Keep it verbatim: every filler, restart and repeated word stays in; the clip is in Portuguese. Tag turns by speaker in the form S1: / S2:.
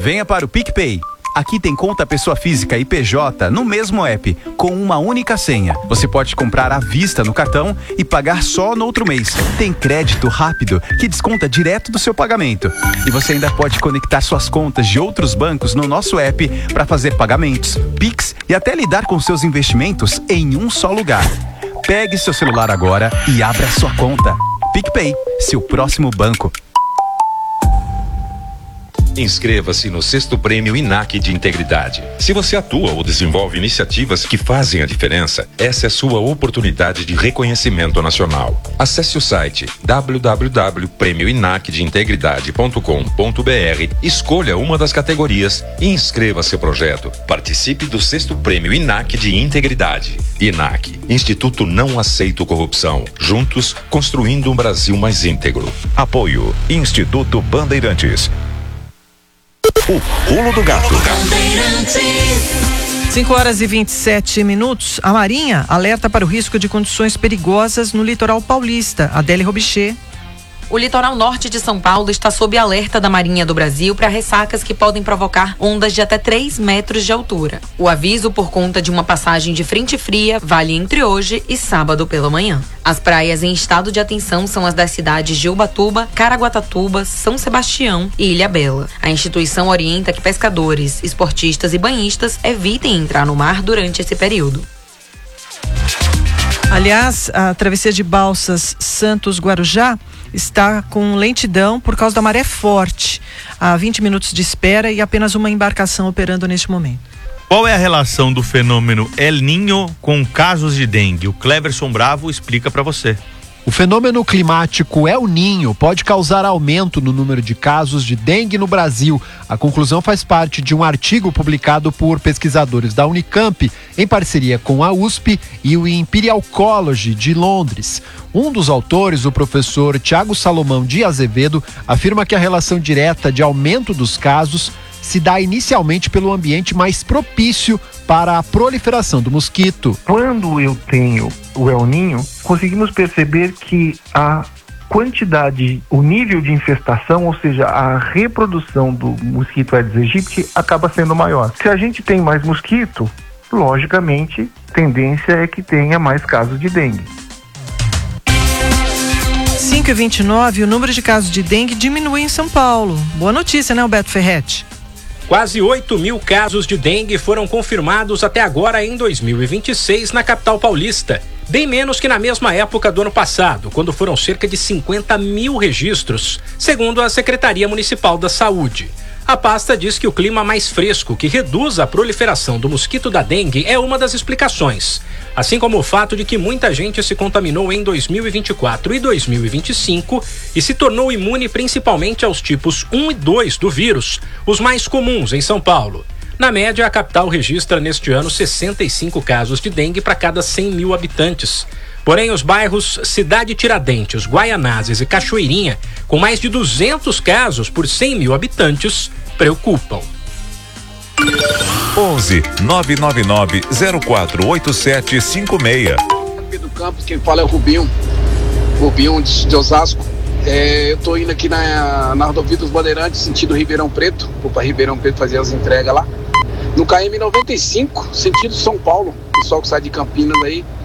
S1: Venha para o PicPay. Aqui tem conta pessoa física e P J no mesmo app, com uma única senha. Você pode comprar à vista no cartão e pagar só no outro mês. Tem crédito rápido que desconta direto do seu pagamento. E você ainda pode conectar suas contas de outros bancos no nosso app para fazer pagamentos, Pix e até lidar com seus investimentos em um só lugar. Pegue seu celular agora e abra sua conta. PicPay, seu próximo banco.
S2: Inscreva-se no sexto Prêmio I N A C de Integridade. Se você atua ou desenvolve iniciativas que fazem a diferença, essa é sua oportunidade de reconhecimento nacional. Acesse o site w w w ponto prêmio inac de integridade ponto com ponto b r, escolha uma das categorias e inscreva seu projeto. Participe do sexto Prêmio I N A C de Integridade. I N A C, Instituto Não Aceito Corrupção. Juntos, construindo um Brasil mais íntegro.
S3: Apoio, Instituto Bandeirantes. O Pulo do Gato.
S4: cinco horas e vinte e sete minutos. A Marinha alerta para o risco de condições perigosas no litoral paulista. Adélia Robichê.
S5: O litoral norte de São Paulo está sob alerta da Marinha do Brasil para ressacas que podem provocar ondas de até três metros de altura. O aviso, por conta de uma passagem de frente fria, vale entre hoje e sábado pela manhã. As praias em estado de atenção são as das cidades de Ubatuba, Caraguatatuba, São Sebastião e Ilhabela. A instituição orienta que pescadores, esportistas e banhistas evitem entrar no mar durante esse período.
S4: Aliás, a travessia de Balsas Santos-Guarujá está com lentidão por causa da maré forte. Há vinte minutos de espera e apenas uma embarcação operando neste momento.
S6: Qual é a relação do fenômeno El Niño com casos de dengue? O Cleverson Bravo explica para você.
S7: O fenômeno climático El Niño pode causar aumento no número de casos de dengue no Brasil. A conclusão faz parte de um artigo publicado por pesquisadores da Unicamp, em parceria com a U S P e o Imperial College de Londres. Um dos autores, o professor Tiago Salomão de Azevedo, afirma que a relação direta de aumento dos casos se dá inicialmente pelo ambiente mais propício para a proliferação do mosquito.
S8: Quando eu tenho o El Niño, conseguimos perceber que a quantidade, o nível de infestação, ou seja, a reprodução do mosquito Aedes aegypti acaba sendo maior. Se a gente tem mais mosquito, logicamente, a tendência é que tenha mais casos de dengue.
S4: cinco e vinte e nove, o número de casos de dengue diminui em São Paulo. Boa notícia, né, Alberto Ferretti?
S9: Quase oito mil casos de dengue foram confirmados até agora em dois mil e vinte e seis na capital paulista. Bem menos que na mesma época do ano passado, quando foram cerca de cinquenta mil registros, segundo a Secretaria Municipal da Saúde. A pasta diz que o clima mais fresco, que reduz a proliferação do mosquito da dengue, é uma das explicações. Assim como o fato de que muita gente se contaminou em dois mil e vinte e quatro e dois mil e vinte e cinco e se tornou imune principalmente aos tipos um e dois do vírus, os mais comuns em São Paulo. Na média, a capital registra neste ano sessenta e cinco casos de dengue para cada cem mil habitantes. Porém, os bairros Cidade Tiradentes, Guaianazes e Cachoeirinha, com mais de duzentos casos por cem mil habitantes, preocupam.
S3: onze nove nove nove zero quatro oito sete cinco seis.
S10: Pedro Campos, quem fala é o Rubinho, Rubinho de, de Osasco. É, eu tô indo aqui na, na rodovia dos Bandeirantes, sentido Ribeirão Preto, vou para Ribeirão Preto fazer as entregas lá. No K M noventa e cinco, sentido São Paulo, pessoal que sai de Campinas aí.